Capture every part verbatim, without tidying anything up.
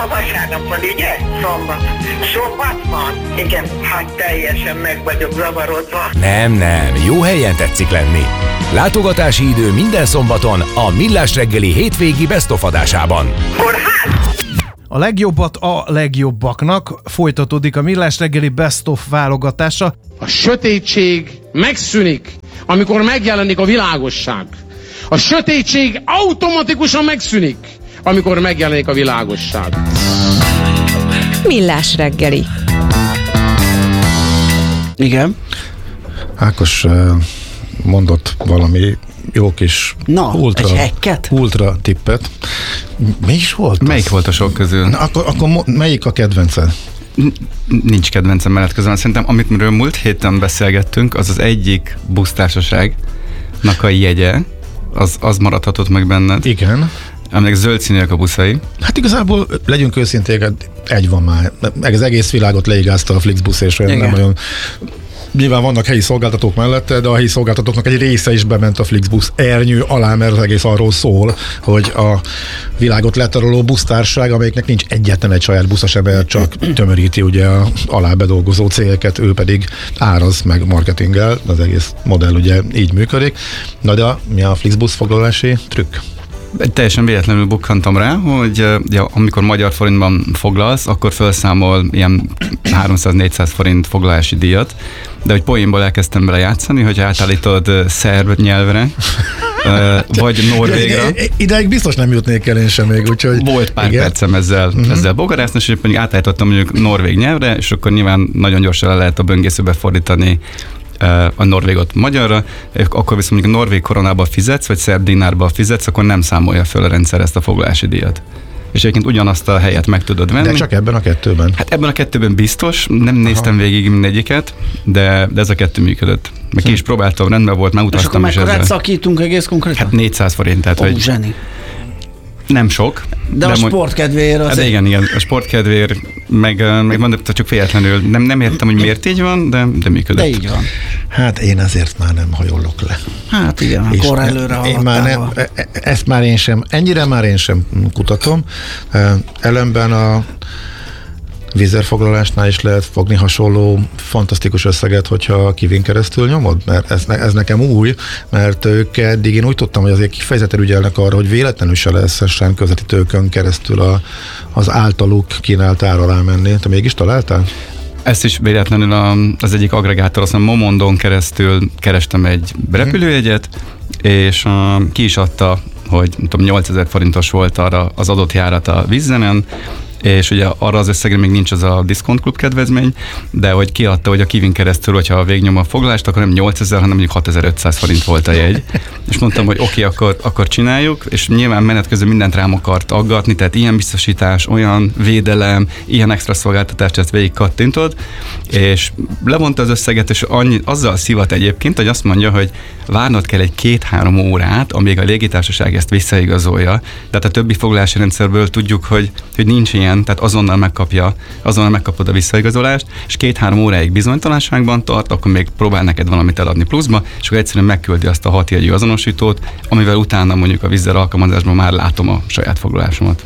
a vasárnap van, ugye? Szombat. Szombat van? Igen, hát teljesen meg vagyok zavarodva. Nem, nem, jó helyen tetszik lenni. Látogatási idő minden szombaton a Millás reggeli hétvégi Best of adásában. Kórház! A legjobbat a legjobbaknak folytatódik a Millás reggeli Best of válogatása. A sötétség megszűnik, amikor megjelenik a világosság. A sötétség automatikusan megszűnik, amikor megjelenik a világosság. Millás reggeli. Igen. Ákos mondott valami jó kis Na, ultra, egy hacket? ultra tippet. Mi is volt? Melyik volt a sok közül? Na, akkor, akkor melyik a kedvenced? Nincs kedvencem mellett közben. Szerintem, amit miről múlt héten beszélgettünk, az az egyik busztársaságnak a jegye, az, az maradhatott meg benned. Igen. Aminek zöld színűek a buszai. Hát igazából legyünk őszinték, egy van már. Meg az egész világot leigázta a Flixbusz, és olyan nem olyan... Nyilván vannak helyi szolgáltatók mellette, de a helyi szolgáltatóknak egy része is bement a Flixbusz ernyő alá, mert az egész arról szól, hogy a világot letaroló busztársaság, amelyiknek nincs egyetlen egy saját busza sem, mert csak tömöríti ugye a alá bedolgozó cégeket, ő pedig áraz meg marketinggel, az egész modell ugye így működik. Na de mi a Flixbusz foglalási trükk? Teljesen véletlenül bukkantam rá, hogy ja, amikor magyar forintban foglalsz, akkor felszámol ilyen háromszáz-négyszáz forint foglalási díjat, de hogy poénból elkezdtem bele játszani, hogy átállítod szerb nyelvre, vagy norvégra. Ideig biztos nem jutnék el én sem még, úgyhogy... Volt pár igen. percem ezzel, uh-huh. ezzel bogarászni, és pedig átállítottam mondjuk norvég nyelvre, és akkor nyilván nagyon gyorsan le lehet a böngészőbe fordítani a norvégot magyarra, akkor viszont mondjuk a norvég koronába fizetsz, vagy szerb dinárba fizetsz, akkor nem számolja föl a rendszer ezt a foglalási díjat. És egyébként ugyanazt a helyet meg tudod venni. De csak ebben a kettőben? Hát ebben a kettőben biztos, nem Aha. néztem végig mindegyiket, de, de ez a kettő működött. Meg ki is próbáltam, rendben volt, megutaztam is ezzel. És akkor mekkorát szakítunk egész konkrétan? Hát négyszáz forint, tehát Ó, hogy... zseni. Nem sok. De, de a sportkedvéért azért... Hát igen, igen, a sportkedvéért, meg, meg mondom, csak véletlenül. Nem, nem értem, hogy miért így van, de, de működött. De így van. Hát én azért már nem hajolok le. Hát igen, akkor előre haladtál. Ezt már én sem, ennyire már én sem kutatom. Ellenben a vízerfoglalásnál is lehet fogni hasonló fantasztikus összeget, hogyha kivin keresztül nyomod, mert ez, ez nekem új, mert ők eddig én úgy tudtam, hogy azért kifejezetten ügyelnek arra, hogy véletlenül se lehessen közvetítőkön keresztül a, az általuk kínált ára rámenni. Te mégis találtál? Ezt is véletlenül a, az egyik agregátor, aztán Momondon keresztül kerestem egy repülőjegyet, és a, ki is adta, hogy tudom, nyolcezer forintos volt arra az adott járat a Vizzenen, és ugye arra az összegre még nincs az a Discount Club kedvezmény, de hogy kiadta, hogy a Kivin keresztül, hogyha végnyom a foglalást, akkor nem nyolcezer, hanem mondjuk hatezer-ötszáz forint volt a jegy. És mondtam, hogy oké, okay, akkor, akkor csináljuk, és nyilván menet közben mindent rám akart aggatni, tehát ilyen biztosítás, olyan védelem, ilyen extra szolgáltatást, ezt végig kattintod, és levonta az összeget, és annyi, azzal szivat egyébként, hogy azt mondja, hogy várnod kell egy két-három órát, amíg a légitársaság ezt visszaigazolja. Tehát a többi foglalási rendszerből tudjuk, hogy, hogy nincs ilyen, tehát azonnal megkapja, azonnal megkapod a visszaigazolást, és két-három óráig bizonytalanságban tart, akkor még próbál neked valamit eladni pluszba, és akkor egyszerűen megküldi azt a hatjegyű azonosítót, amivel utána mondjuk a Wizz Air alkalmazásban már látom a saját foglalásomat.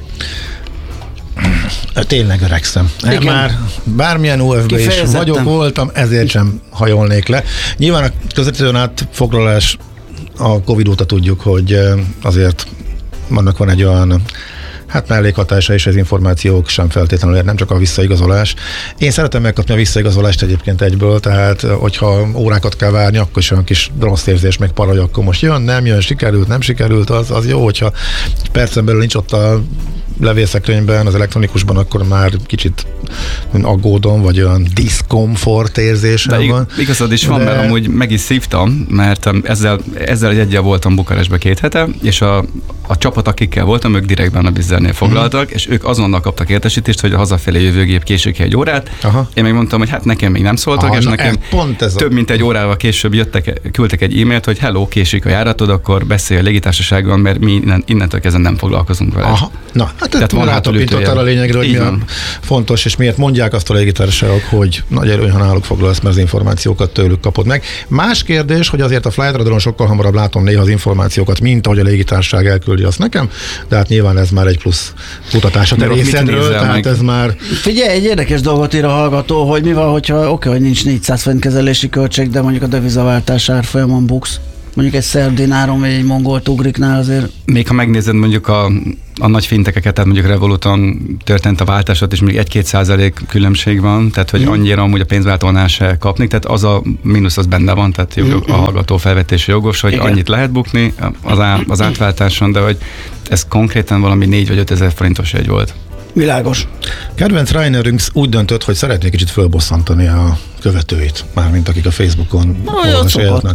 Tényleg öregszem. Igen. Már bármilyen u ef bé is vagyok, voltam, ezért sem hajolnék le. Nyilván a közvetítőn át foglalás a Covid óta tudjuk, hogy azért vannak van egy olyan hát mellékhatása és az információk sem feltétlenül, nem csak a visszaigazolás. Én szeretem megkapni a visszaigazolást egyébként egyből, tehát hogyha órákat kell várni, akkor is olyan kis rossz érzés, meg para, hogy akkor most jön, nem jön, sikerült, nem sikerült, az, az jó, hogyha percen belül nincs ott a levélszekrényben, az elektronikusban, akkor már kicsit aggódom, vagy olyan diszkomfort érzésem van. Igazad is van, de... mert amúgy meg is szívtam, mert ezzel, ezzel egy egyel voltam Bukarestbe két hete, és a, a csapat, akikkel voltam, ők direktben a Wizz Airnél foglaltak, mm. és ők azonnal kaptak értesítést, hogy a hazafelé jövőgép késik egy órát. Aha. Én meg mondtam, hogy hát nekem még nem szóltak, Aha, és nekem pont ez több a... mint egy órával később jöttek, küldtek egy e-mailt, hogy hello, késik a járatod, akkor beszélj a légitársasággal, mert mi innen, innentől kezdve nem foglalkozunk vele. Aha. Na, hát Tehát rátapintottál a lényegre, hogy mi a fontos, és miért mondják azt a légitársaságok, hogy nagy erő, ha náluk foglalsz, mert az információkat tőlük kapod meg. Más kérdés, hogy azért a Flight Radaron sokkal hamarabb látom néha az információkat, mint ahogy a légitársaság elküldi azt nekem, de hát nyilván ez már egy plusz kutatás a te részedről, tehát meg? Ez már... Figyelj, egy érdekes dolgot ír a hallgató, hogy mi van, hogyha oké, hogy nincs négyszáz forint kezelési költség, de mondjuk a devizaváltás árfolyamon buksz. Mondjuk egy szerb dináron, vagy egy mongol tugriknál azért. Még ha megnézed mondjuk a, a nagy fintekeket, tehát mondjuk Revoluton történt a váltásot, és még egy-két százalék különbség van, tehát hogy mm. annyira amúgy a pénzváltónál se kapni, tehát az a mínusz az benne van, tehát jog, a hallgató felvetése jogos, hogy igen, annyit lehet bukni az, á, az átváltáson, de hogy ez konkrétan valami négy vagy öt ezer forintos egy volt. Világos. Kedvenc Ryanairünk úgy döntött, hogy szeretné kicsit fölbosszantani a követőit, mármint akik a Facebookon olvasják.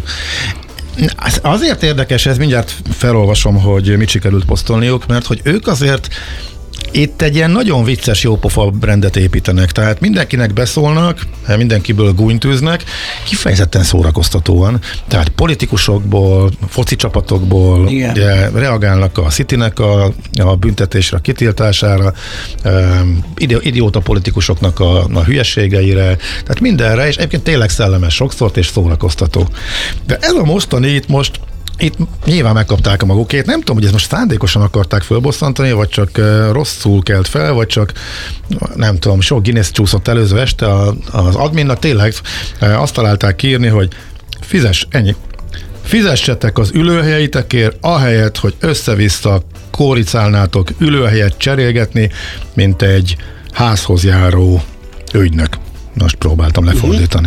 Azért érdekes ez, mindjárt felolvasom, hogy mit sikerült posztolniuk, mert hogy ők azért itt egy ilyen nagyon vicces, jópofa brendet építenek, tehát mindenkinek beszólnak, mindenkiből gúnytűznek, kifejezetten szórakoztatóan, tehát politikusokból, foci csapatokból ugye, reagálnak a Citynek a, a büntetésre, a kitiltására, um, idióta politikusoknak a, a hülyeségeire, tehát mindenre, és egyébként tényleg szellemes sokszor, és szórakoztató. De ez a mostani itt most itt nyilván megkapták a magukét. Nem tudom, hogy ezt most szándékosan akarták fölbosszantani, vagy csak uh, rosszul kelt fel, vagy csak nem tudom, sok Guinness csúszott előző este a, az adminnak. Tényleg uh, azt találták kiírni, hogy fizes, ennyi. Fizessetek az ülőhelyeitekért, ahelyett, hogy össze-vissza kóricálnátok ülőhelyet cserélgetni, mint egy házhoz járó ügynök. Most próbáltam lefordítani.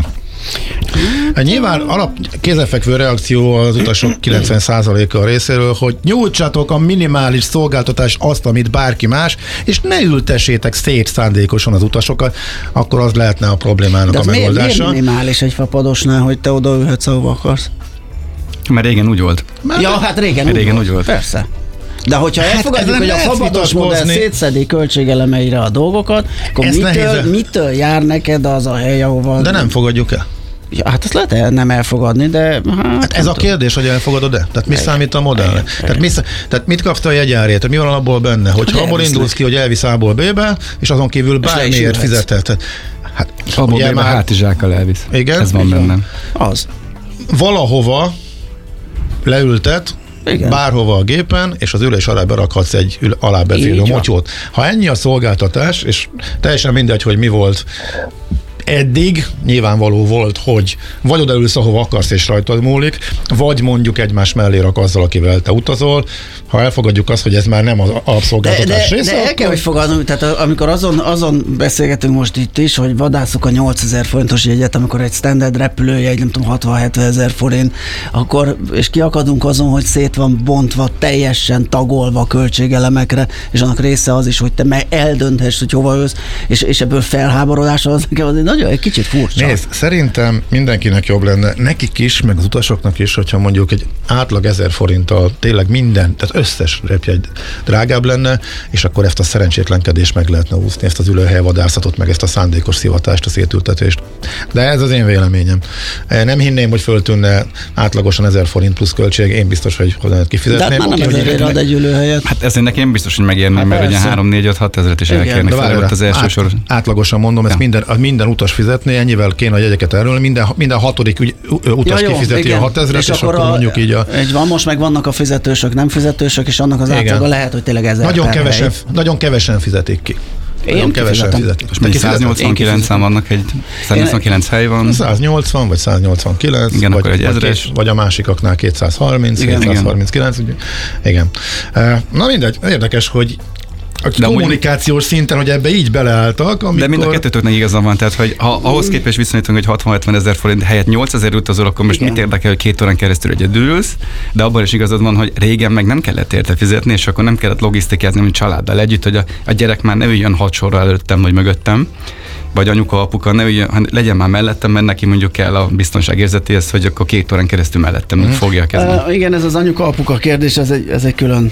Hát nyilván alap kézenfekvő reakció az utasok kilencven százaléka részéről, hogy nyújtsatok a minimális szolgáltatás azt, amit bárki más, és ne ültessétek szét szándékosan az utasokat, akkor az lehetne a problémának a megoldása. Miért, miért minimális egy fapadosnál, hogy te oda ülhetsz, ahova akarsz? Mert régen úgy volt. Mert ja, hát régen, régen úgy, úgy volt. volt. Persze. De hogyha hát elfogadjuk, hogy a fapados modell szétszedi költségelemeire a dolgokat, akkor mitől, mitől jár neked az a hely, ahova... De nem fogadjuk el. Ja, hát ezt lehet nem elfogadni, de... Hát, hát ez a kérdés, hogy elfogadod-e? Tehát mi számít a modellre? Tehát, mi, tehát mit kapsz te a jegyárért? Tehát mi van abból benne? Hogyha abból indulsz ki, hogy elvisz A-ból B-be, és azon kívül bármiért fizetett. Hát, abból B-be már... hátizsákkal elvisz. Igen? Ez van bennem. Az. Valahova leültet, igen, bárhova a gépen, és az ülés alá berakhatsz egy ül- alá beférő motyót. Ha ennyi a szolgáltatás, és teljesen mindegy, hogy mi volt eddig, nyilvánvaló volt, hogy vagy odaülsz, ahova akarsz, és rajtad múlik, vagy mondjuk egymás mellé rak azzal, akivel te utazol. Ha elfogadjuk azt, hogy ez már nem az alapszolgáltatás de, de, része, de el kell, hogy fogadnom, tehát amikor azon, azon beszélgetünk most itt is, hogy vadászuk a nyolcezer forintos jegyet, amikor egy standard repülőjegy, nem tudom, hatvan-hetven ezer forint, akkor, és kiakadunk azon, hogy szét van bontva, teljesen tagolva a költségelemekre, és annak része az is, hogy te meg eldönthess, hogy hova jössz, és, és ebből felháborodás az nekem az egy nagyon egy kicsit furcsa. Nézd, szerintem mindenkinek jobb lenne, nekik is, meg az utasoknak is, hogyha mondjuk egy átlag ezer forinttal tényleg minden, tehát összes repjegy drágább lenne, és akkor ezt a szerencsétlenkedést meg lehetne úszni, ezt az ülőhelyvadászatot, meg ezt a szándékos szivatást, a szétültetést. De ez az én véleményem. Nem hinném, hogy föltűnne átlagosan ezer forint plusz költség, én biztos, hogy hogy kifizetném. De hát már nem ezerért ad egy ülőhelyet. Hát ezért nekem biztos, hogy megérném, hát mert ugye három, négy, öt, hat ezeret is elkérnek fel ott az első át, sor. Átlagosan mondom, ezt minden, minden utas fizetné, ennyivel kéne a jegyeket erről, minden, minden hatodik ügy, utas ja, jó, kifizeti igen. a hatezret, és, és akkor, akkor mondjuk így a... Egy van, most meg vannak a fizetősök, nem fizetősök, és annak az átlaga lehet, hogy tényleg ezer nagyon kevesen, nagyon kevesen fizetik ki. Nagyon kevesen fizetik. Most még száznyolcvankilencen vannak, egy száznyolcvankilenc hely van. száznyolcvan vagy száznyolcvankilenc, igen, vagy, akkor egy ezres. Vagy, vagy a másikaknál kétszázharminc, igen, kétszázharminckilenc. Igen. igen. Na mindegy, érdekes, hogy a kommunikációs szinten, hogy ebbe így beleálltak. Amikor... De mind a kettőtöknek igazán van, tehát hogy ha ahhoz képest viszonyítunk, hogy hatvan-hetven ezer forint helyett nyolcezer utazol, akkor most igen. mit érdekel, hogy két órán keresztül egyedül ülsz, de abban is igazad van, hogy régen meg nem kellett érte fizetni, és akkor nem kellett logisztikázni, mint családdal együtt, hogy a, a gyerek már ne üljön hat sorra előttem vagy mögöttem, vagy anyuka, apuka, ne üljön, ha legyen már mellettem, mert neki mondjuk kell a biztonságérzetéhez, hogy akkor két órán keresztül mellettem mm. fogja kezdeni. Uh, igen, ez az anyuka-apuka kérdés, ez egy, ez egy külön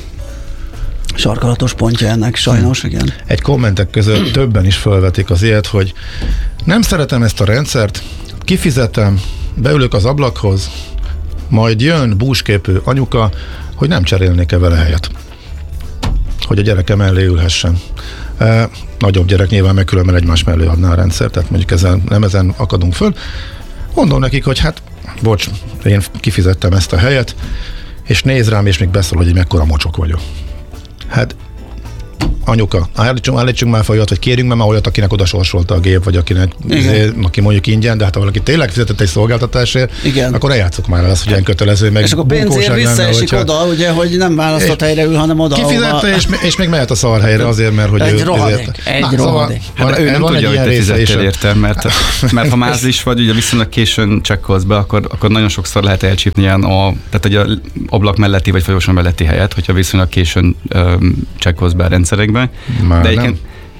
sarkalatos pontja ennek, sajnos, igen. Egy kommentek között többen is felvetik az ilyet, hogy nem szeretem ezt a rendszert, kifizetem, beülök az ablakhoz, majd jön búsképű anyuka, hogy nem cserélnék-e vele helyet. hogy a gyereke mellé ülhessen. E, nagyobb gyerek nyilván meg különben egymás mellé adná a rendszer, tehát mondjuk ezen, nem ezen akadunk föl. Mondom nekik, hogy hát, bocs, én kifizettem ezt a helyet, és néz rám, és még beszól, hogy mekkora mocsok vagyok. Hát, anyuka, állítsunk, állítsunk már fel olyat, vagy kérjünk már olyat, akinek oda sorsolta a gép, vagy akinek, azért, aki mondjuk ingyen, de hát ha valaki tényleg fizetett egy szolgáltatásért, igen. akkor eljátszuk már az, hogy ilyen kötelező, meg és akkor pénzért visszaesik oda, ugye, hogy nem választott helyre ül, hanem oda. Kifizette, és, és még mehet a szar helyre azért, mert hogy egy ő... rohadék, egy na, rohadék. Hát van, ő nem tudja, hogy te fizettél érte, mert, mert ha mázlis vagy, ugye viszonylag későn csekkolsz be, akkor, akkor nagyon sokszor lehet elcsípni ilyen a, tehát egy a ablak melletti vagy folyosó melletti helyet, hogyha viszonylag későn um, csekkolsz be a rendszerekbe. Már de egyébként,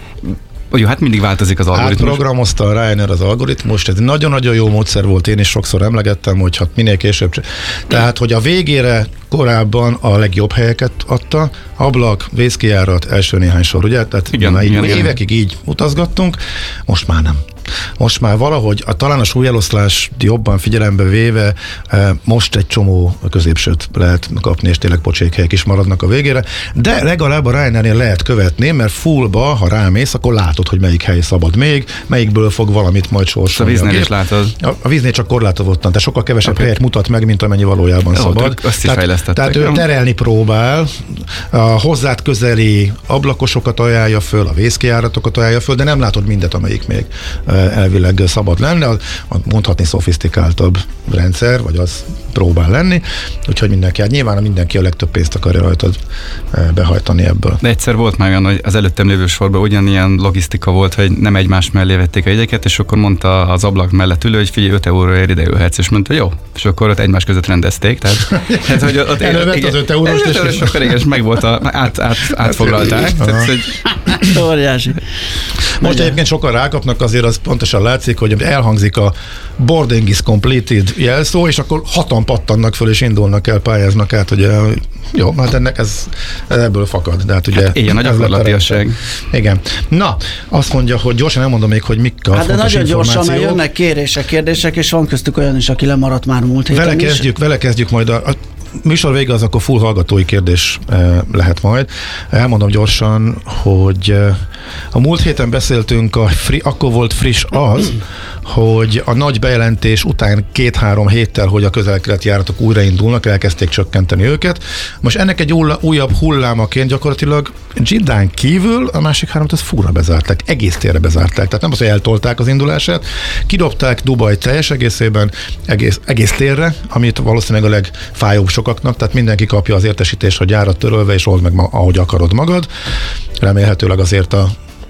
jó, hát mindig változik az algoritmus. Átprogramozta a Ryanair az algoritmust, ez nagyon-nagyon jó módszer volt, én is sokszor emlegettem, hogy hát minél később. Tehát, hogy a végére korábban a legjobb helyeket adta, ablak, vészkijárat, első néhány sor, ugye? Tehát igen, így, igen, évekig igen. így utazgattunk, most már nem. Most már valahogy a, talán a súlyeloszlás jobban figyelembe véve most egy csomó középsőt lehet kapni, és tényleg pocsékhelyek is maradnak a végére, de legalább a Ryanairnél lehet követni, mert fullba, ha rámész, akkor látod, hogy melyik hely szabad még, melyikből fog valamit majd sorsolni. A víznél is látod. A, a víznél csak korlátozottan, tehát sokkal kevesebb okay. helyet mutat meg, mint amennyi valójában oh, szabad. Azt is tehát, fejlesztettek. Tehát ő terelni próbál, a hozzád közeli ablakosokat ajánlja föl, a vészkijáratokat ajánlja föl, de nem látod mindet, amelyik még elvileg szabad lenne, a mondhatni szofisztikáltabb rendszer, vagy az próbál lenni, úgyhogy mindenki, hát nyilván mindenki a legtöbb pénzt akarja rajtad behajtani ebből. De egyszer volt már olyan, hogy az előttem lévő sorban ugyanilyen logisztika volt, hogy nem egymás mellé vették a jegyeket, és akkor mondta az ablak mellett ülő, hogy figyelj, öt euróért ide ülhetsz, és mondta, jó, és akkor ott egymás között rendezték, tehát, tehát hogy ott elővett az öt eurós, és, és akkor igen, és meg volt a, át, át, átfoglalták. Tehát, hogy... Óriási. Most egyébként sokan rákapnak, azért az pontosan látszik, hogy elhangzik a boarding is completed jelszó, és akkor hatan pattannak föl, és indulnak el, pályáznak át, hogy jó, hát ennek ez, ez ebből fakad. De hát ugye hát ilyen nagy gyakorlatiasság. Igen. Na, azt mondja, hogy gyorsan elmondom még, hogy mik a hát fontos de nagyon információk. gyorsan, mert jönnek kérések, kérdések, és van köztük olyan is, aki lemaradt már múlt héten vele kezdjük, is. Vele kezdjük majd a, a műsor vége, az akkor full hallgatói kérdés eh, lehet majd. Elmondom gyorsan, hogy eh, a múlt héten beszéltünk, a fri, akkor volt friss az, hogy a nagy bejelentés után két-három héttel, hogy a közel-keleti járatok újraindulnak, elkezdték csökkenteni őket. Most ennek egy újabb hullámaként gyakorlatilag Jiddán kívül a másik hármat az fúra bezárták, egész térre bezárták. Tehát nem az, hogy eltolták az indulását, kidobták Dubaj teljes egészében, egész, egész térre, amit valószínűleg a legfájóbb sokaknak, tehát mindenki kapja az értesítést, hogy járat törölve, és old meg ma, ahogy akarod magad. Remélhetőleg azért a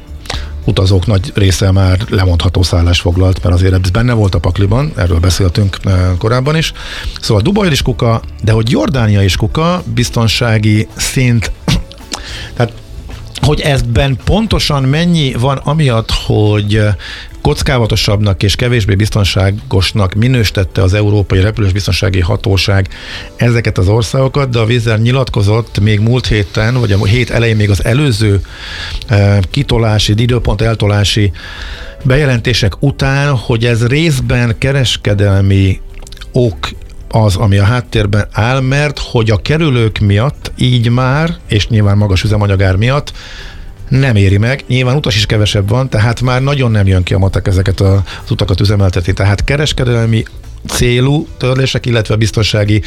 utazók nagy része már lemondható szállás foglalt, mert azért ez benne volt a pakliban, erről beszéltünk korábban is. Szóval Dubaj is kuka, de hogy Jordánia is kuka, biztonsági szint, tehát hogy ezben pontosan mennyi van amiatt, hogy kockázatosabbnak és kevésbé biztonságosnak minősítette az Európai Repülős Biztonsági Hatóság ezeket az országokat, de a Wizz Air nyilatkozott még múlt héten, vagy a hét elején még az előző eh, kitolási, időpont eltolási bejelentések után, hogy ez részben kereskedelmi ok az, ami a háttérben áll, mert hogy a kerülők miatt így már, és nyilván magas üzemanyagár miatt nem éri meg. Nyilván utas is kevesebb van, tehát már nagyon nem jön ki a matek ezeket az utakat üzemeltetni. Tehát kereskedelmi célú törlések, illetve a biztonsági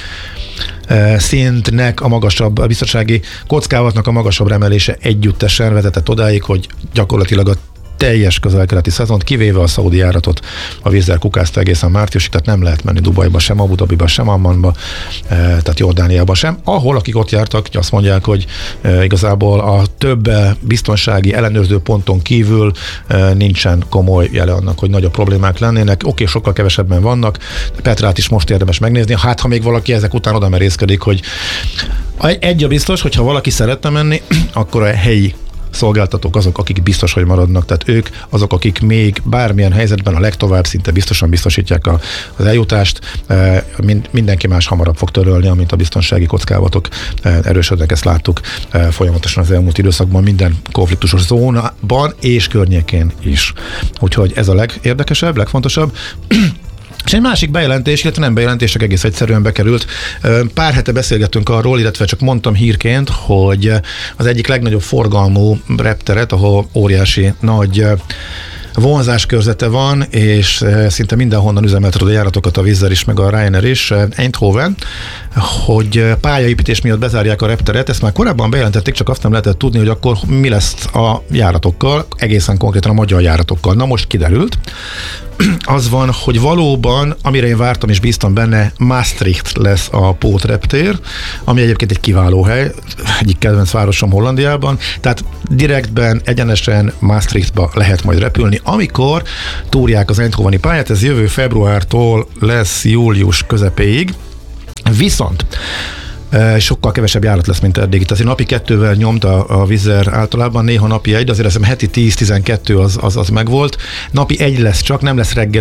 e, szintnek a magasabb, a biztonsági kockázatnak a magasabb emelése együttesen vezetett odáig, hogy gyakorlatilag a teljes közel-keleti szezont, kivéve a szaudi járatot a Wizz Air kukázta egészen márciusig, tehát nem lehet menni Dubajba, sem Abu Dhabiba, sem Ammanba, e, tehát Jordániába sem. Ahol, akik ott jártak, azt mondják, hogy e, igazából a több biztonsági ellenőrző ponton kívül e, nincsen komoly jele annak, hogy nagyobb problémák lennének. Oké, sokkal kevesebben vannak, Petrát is most érdemes megnézni. Hát, ha még valaki ezek után oda merészkedik, hogy egy a biztos, hogyha valaki szeretne menni, akkor a helyi szolgáltatók azok, akik biztos, hogy maradnak, tehát ők azok, akik még bármilyen helyzetben a legtovább szinte biztosan biztosítják a, az eljutást, e, mind, mindenki más hamarabb fog törölni, amint a biztonsági kockázatok e, erősödnek, ezt láttuk e, folyamatosan az elmúlt időszakban minden konfliktusos zónában és környékén is. Úgyhogy ez a legérdekesebb, legfontosabb. És egy másik bejelentés, illetve nem bejelentés, csak egész egyszerűen bekerült. Pár hete beszélgettünk arról, illetve csak mondtam hírként, hogy az egyik legnagyobb forgalmú repteret, ahol óriási nagy vonzáskörzete van, és szinte mindenhonnan üzemelteted a járatokat, a Wizz Air is, meg a Ryanair is, Eindhoven, hogy pályaépítés miatt bezárják a repteret. Ezt már korábban bejelentették, csak azt nem lehetett tudni, hogy akkor mi lesz a járatokkal, egészen konkrétan a magyar járatokkal. Na most kiderült, az van, hogy valóban, amire én vártam és bíztam benne, Maastricht lesz a pótreptér, ami egyébként egy kiváló hely, egyik kedvenc városom Hollandiában, tehát direktben, egyenesen Maastrichtba lehet majd repülni, amikor túrják az eindhoveni pályát, ez jövő februártól lesz július közepéig, viszont sokkal kevesebb járat lesz, mint eddig. Itt azért napi kettővel nyomta a Wizz Air általában, néha napi egy, de azért azt hiszem heti tíz-tizenkettő az, az, az megvolt. Napi egy lesz csak, nem lesz reggel